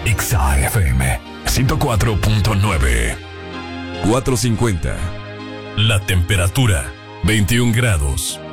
Exa FM 104.9. 450. La temperatura 21 grados.